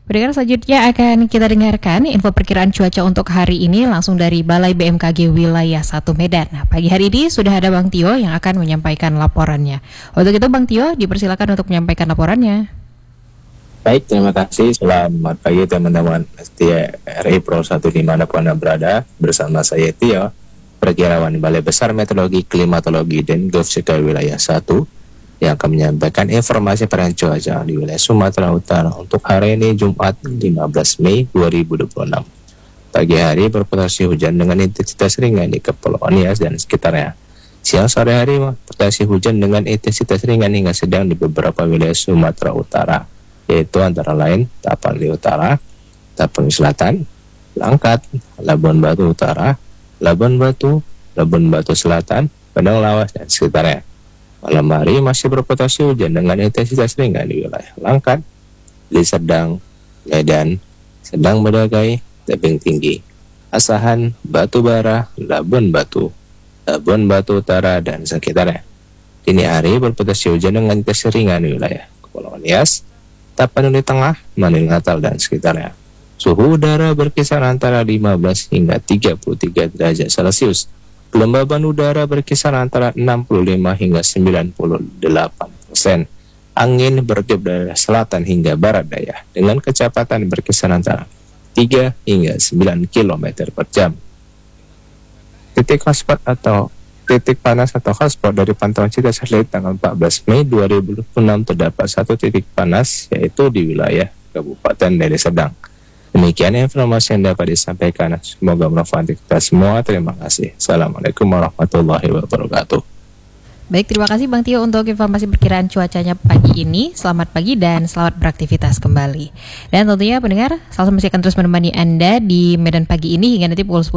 Pendengar, selanjutnya akan kita dengarkan info perkiraan cuaca untuk hari ini langsung dari Balai BMKG Wilayah 1 Medan. Nah, pagi hari ini sudah ada Bang Tio yang akan menyampaikan laporannya. Untuk itu Bang Tio dipersilakan untuk menyampaikan laporannya. Baik, terima kasih. Selamat pagi teman-teman setia RI Pro 1 dimanapun Anda berada. Bersama saya Tio, perkiraan Balai Besar Meteorologi, Klimatologi, dan Geofisika Wilayah 1 yang akan menyampaikan informasi perkiraan cuaca di wilayah Sumatera Utara untuk hari ini Jumat 15 Mei 2026. Pagi hari berpotensi hujan dengan intensitas ringan di Kepulauan Nias dan sekitarnya. Siang sore hari berpotensi hujan dengan intensitas ringan hingga sedang di beberapa wilayah Sumatera Utara, yaitu antara lain Tapanuli Utara, Tapanuli Selatan, Langkat, Labuan Batu Utara, Labuan Batu Selatan, Padang Lawas dan sekitarnya. Malam hari masih berpotensi hujan dengan intensitas ringan di wilayah Langkat, Deli Serdang, Medan, Sedang Bedagai, Tebing Tinggi, Asahan, Batu Bara, Labuan Batu Utara dan sekitarnya. Dini hari berpotensi hujan dengan intensitas ringan di wilayah Kepulauan Nias, Tapanuli Tengah, Manil Natal dan sekitarnya. Suhu udara berkisar antara 15 hingga 33 derajat Celcius. Kelembaban udara berkisar antara 65 hingga 98%. Angin bertiup dari selatan hingga barat daya dengan kecepatan berkisar antara 3 hingga 9 km per jam. Titik panas atau hotspot dari pantauan Cita Satelit tanggal 14 Mei 2026 terdapat satu titik panas, yaitu di wilayah Kabupaten Deli Serdang. Demikian informasi yang dapat disampaikan. Semoga bermanfaat kita semua. Terima kasih. Assalamualaikum warahmatullahi wabarakatuh. Baik, terima kasih Bang Tio untuk informasi perkiraan cuacanya pagi ini. Selamat pagi dan selamat beraktivitas kembali. Dan tentunya pendengar, Salsa masih akan terus menemani Anda di Medan pagi ini hingga nanti pukul 10.